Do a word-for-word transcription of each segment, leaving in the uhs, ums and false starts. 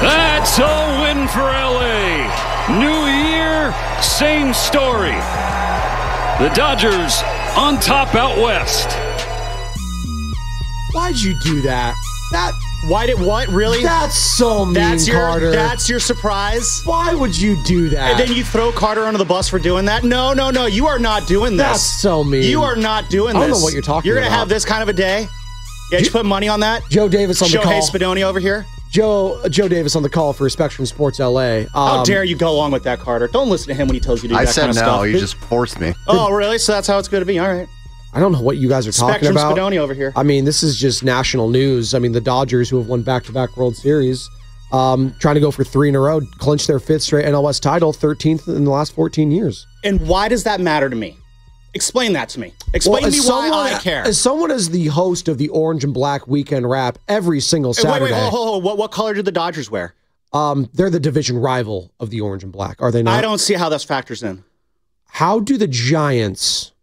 That's a win for L A. New year, same story. The Dodgers on top out west. Why'd you do that? That Why did what? Really? That's so mean, that's your, Carter. That's your surprise? Why would you do that? And then you throw Carter under the bus for doing that? No, no, no. You are not doing this. That's so mean. You are not doing this. I don't know what you're talking You're gonna about. have this kind of a day? Yeah, did you put money on that? Joe Davis on the Shohei call. Spadoni over here. Joe Joe Davis on the call for Spectrum Sports L A. Um, How dare you go along with that, Carter? Don't listen to him when he tells you to do I that said kind of no. stuff. You just forced me. Oh, really? So that's how it's going to be. All right. I don't know what you guys are talking Spectrum about. Spadoni over here. I mean, this is just national news. I mean, the Dodgers, who have won back-to-back World Series, um, trying to go for three in a row, clinch their fifth straight N L West title, thirteenth in the last fourteen years. And why does that matter to me? Explain that to me. Explain well, to me why someone, I care. As someone as the host of the Orange and Black Weekend Wrap every single Hey, Saturday. wait, wait, hold, hold, hold. What, what color do the Dodgers wear? Um, they're the division rival of the Orange and Black, are they not? I don't see how this factors in. How do the Giants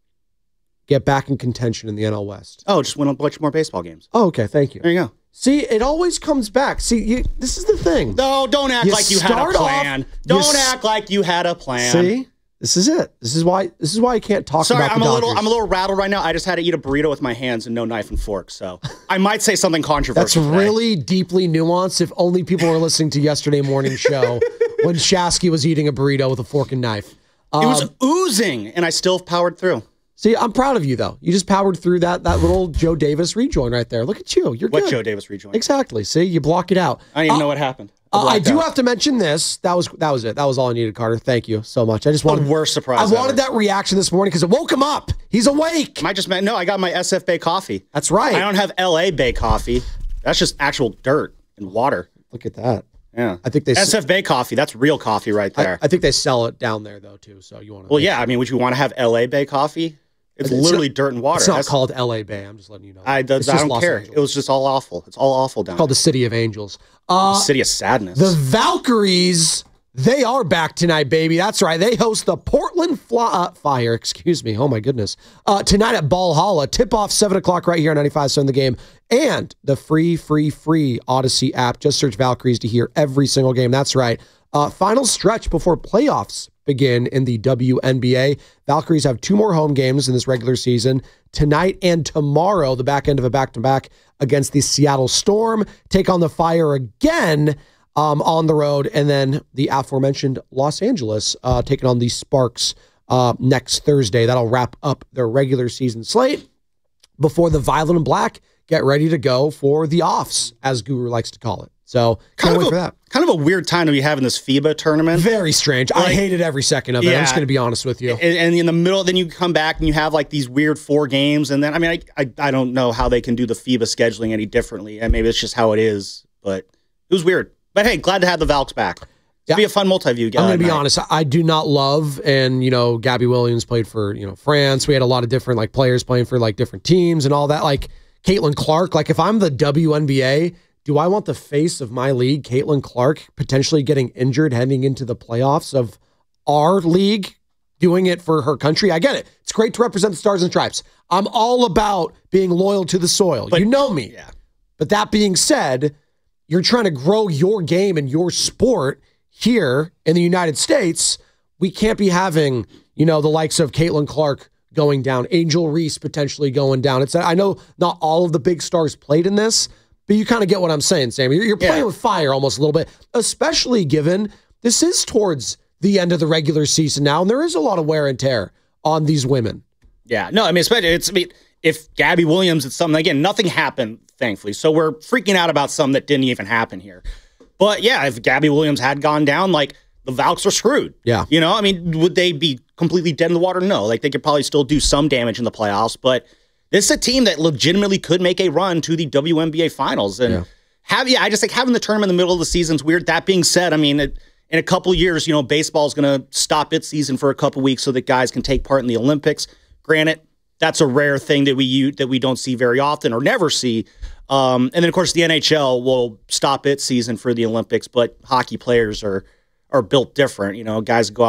get back in contention in the N L West? Oh, just win a bunch more baseball games. Oh, okay, thank you. There you go. See, it always comes back. See, you, this is the thing. No, don't act You like you had a start plan. off- you don't s- act like you had a plan. See, this is it. This is why. This is why I can't talk Sorry, about I'm the a little, Dodgers. I'm a little rattled right now. I just had to eat a burrito with my hands and no knife and fork, so I might say something That's controversial. today. really deeply nuanced. If only people were listening to yesterday morning show when Shasky was eating a burrito with a fork and knife. Um, It was oozing, and I still powered through. see, I'm proud of you though. You just powered through that that little Joe Davis rejoin right there. Look at you. You're What good. Joe Davis rejoined? Exactly. See, you block it out. I don't even Uh, know what happened. Uh, I blacked do out. have to mention this. That was that was it. That was all I needed, Carter. Thank you so much. I just wanted The worst surprise I wanted ever. that reaction this morning because it woke him up. He's awake. Am I just meant no? I got my S F Bay coffee. That's right. I don't have L A Bay coffee. That's just actual dirt and water. Look at that. Yeah, I think they S F Bay coffee. That's real coffee right I, there. I think they sell it down there though too. So you want to? well, yeah. I mean, would you want to have L A Bay coffee? It's, It's literally not- dirt and water. It's not That's- called L A Bay. I'm just letting you know. I, It's I just don't Los care. Angeles. It was just all awful. It's all awful down It's called there. the City of Angels. Uh, City of Sadness. the Valkyries. They are back tonight, baby. That's right. They host the Portland Fly- uh, Fire. Excuse me. Oh my goodness. Uh, tonight at Ballhalla. Tip off seven o'clock right here on ninety-five point seven The Game and the free, free, free Odyssey app. Just search Valkyries to hear every single game. That's right. Uh, final stretch before playoffs begin in the W N B A. Valkyries have two more home games in this regular season. Tonight and tomorrow, the back end of a back-to-back against the Seattle Storm. Take on the Fire again um, on the road. And then the aforementioned Los Angeles uh, taking on the Sparks uh, next Thursday. That'll wrap up their regular season slate before the Violet and Black get ready to go for the offs, as Guru likes to call it. So can't kind wait of for a, that. kind of a weird time to be having this FIBA tournament. Very strange. I Like- hated every second of it. I'm Yeah. just going to be honest with you. And, and in the middle, then you come back and you have like these weird four games, and then I mean, I, I I don't know how they can do the FIBA scheduling any differently, and maybe it's just how it is. But it was weird. But hey, glad to have the Valks back. It's Yeah. be a fun multi-view. I'm going to be night. honest. I do not love, and you know, Gabby Williams played for you know France. We had a lot of different like players playing for like different teams and all that. Like Caitlin Clark. Like if I'm the W N B A, do I want the face of my league, Caitlin Clark, potentially getting injured heading into the playoffs of our league, doing it for her country? I get it. It's great to represent the Stars and Stripes. I'm all about being loyal to the soil. But- you know me. Yeah. But that being said, you're trying to grow your game and your sport here in the United States. We can't be having, you know, the likes of Caitlin Clark going down, Angel Reese potentially going down. It's I know not all of the big stars played in this, but you kind of get what I'm saying, Sam. You're, you're playing Yeah. with fire almost a little bit, especially given this is towards the end of the regular season now, and there is a lot of wear and tear on these women. Yeah, no, I mean, especially it's I mean, if Gabby Williams, it's something again, nothing happened, thankfully. So we're freaking out about something that didn't even happen here. But yeah, if Gabby Williams had gone down, like the Valks are screwed. Yeah. You know, I mean, would they be completely dead in the water? No. Like they could probably still do some damage in the playoffs, but this is a team that legitimately could make a run to the W N B A finals. And Yeah. have yeah, I just like having the tournament in the middle of the season is weird. That being said, I mean, it, in a couple years, you know, baseball's going to stop its season for a couple weeks so that guys can take part in the Olympics. Granted, that's a rare thing that we use, that we don't see very often or never see. Um, and then, of course, the N H L will stop its season for the Olympics, but hockey players are are built different. You know, guys go out